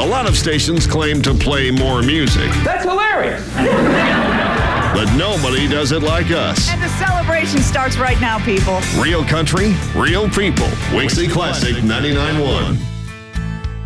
A lot of stations claim to play more music. That's hilarious. But nobody does it like us. And the celebration starts right now, people. Real country, real people. Wixie Classic 99.1.